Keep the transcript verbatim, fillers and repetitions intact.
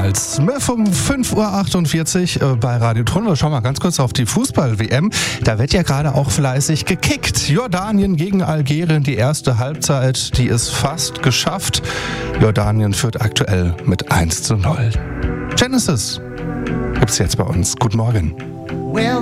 damals. Smith um fünf Uhr achtundvierzig äh, bei Radio Tron. Wir schauen mal ganz kurz auf die Fußball-W M. Da wird ja gerade auch fleißig gekickt. Jordanien gegen Algerien, die erste Halbzeit, die ist fast geschafft. Jordanien führt aktuell mit eins zu null. Genesis gibt's jetzt bei uns. Guten Morgen.